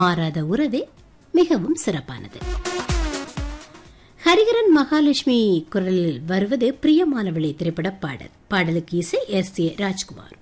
மாறாத உறவே மிகவும் சிறப்பானது. ஹரிஹரன் மகாலட்சுமி குரலில் வருவது பிரியமானவளே திரைப்பட பாடல். பாடலுக்கு இசை எஸ். ஏ. ராஜ்குமார்.